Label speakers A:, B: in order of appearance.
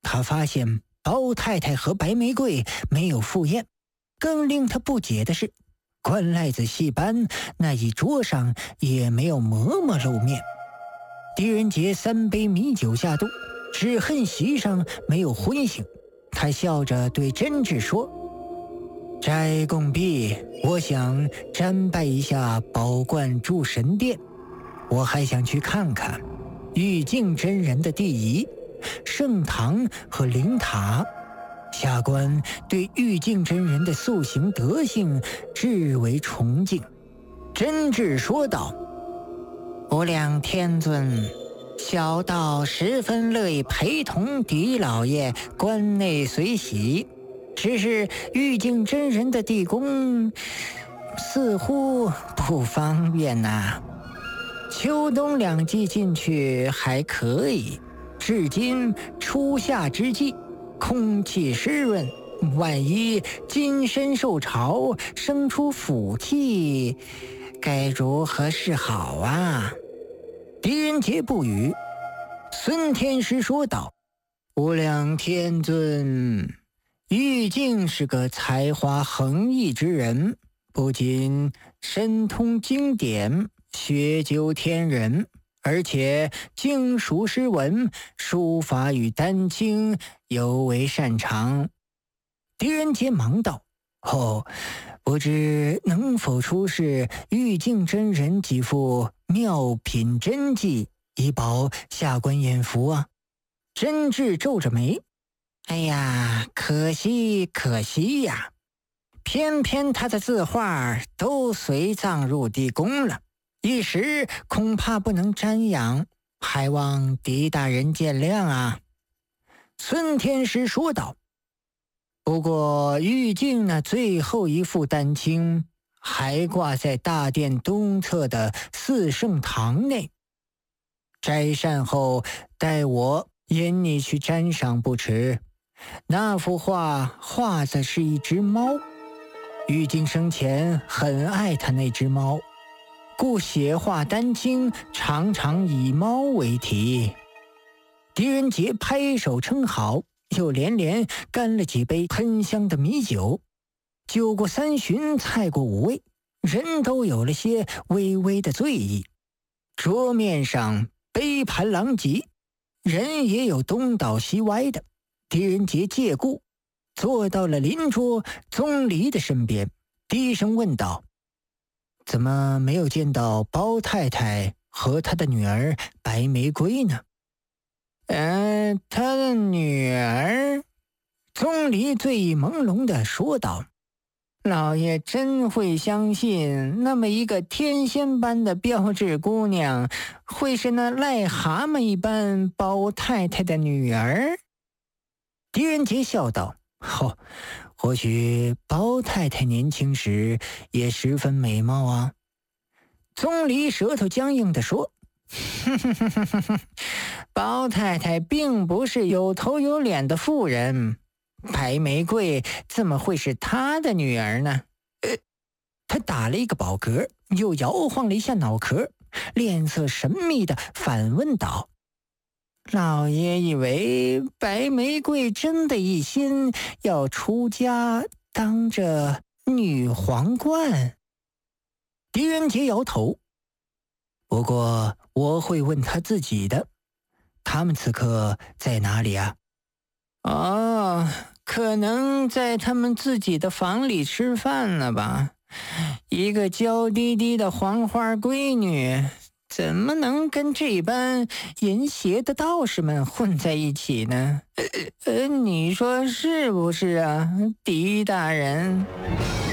A: 他发现包太太和白玫瑰没有赴宴，更令他不解的是，关赖子戏班那一桌上也没有嬷嬷露面。狄仁杰3杯米酒下肚，只恨席上没有荤腥。他笑着对真挚说：“斋供毕，我想瞻拜一下宝观诸神殿，我还想去看看玉净真人的地仪、圣堂和灵塔。下官对玉净真人的塑形德性至为崇敬。”真挚说道：“无量天尊，小道十分乐意陪同狄老爷关内随喜，只是玉净真人的地宫似乎不方便呐。秋冬2季进去还可以，至今初夏之际，空气湿润，万一金身受潮，生出腐气，该如何是好啊？”狄仁杰不语。孙天师说道：“无量天尊，玉净是个才华横溢之人，不仅深通经典，学究天人，而且精熟诗文，书法与丹青尤为擅长。”狄仁杰忙道：“不知能否出示玉净真人几幅妙品真迹，以保下官眼福啊？”真挚皱着眉：“哎呀，可惜呀！偏偏他的字画都随葬入地宫了，一时恐怕不能瞻仰，还望狄大人见谅啊。”孙天师说道：“不过玉净那最后一副丹青还挂在大殿东侧的四圣堂内，摘善后待我引你去瞻赏不迟。那幅画的是一只猫，玉净生前很爱他那只猫，故写画丹青常常以猫为题。”狄仁杰拍手称好，又连连干了几杯喷香的米酒。酒过3巡，菜过5味，人都有了些微微的醉意。桌面上杯盘狼藉，人也有东倒西歪的。狄仁杰借故坐到了邻桌宗离的身边，低声问道：“怎么没有见到包太太和她的女儿白玫瑰呢？”他的女儿，宗离醉意朦胧地说道：“老爷真会相信，那么一个天仙般的标致姑娘，会是那癞蛤蟆一般包太太的女儿？”狄仁杰笑道：“或许包太太年轻时也十分美貌啊。”宗离舌头僵硬地说：“包太太并不是有头有脸的妇人，白玫瑰怎么会是她的女儿呢？”他打了一个饱嗝，又摇晃了一下脑壳，脸色神秘地反问道：“老爷以为白玫瑰真的一心要出家当着女皇冠？”狄仁杰摇头：“不过我会问他自己的。他们此刻在哪里啊？”“可能在他们自己的房里吃饭了吧。一个娇滴滴的黄花闺女，怎么能跟这般淫邪的道士们混在一起呢？你说是不是啊，狄大人？”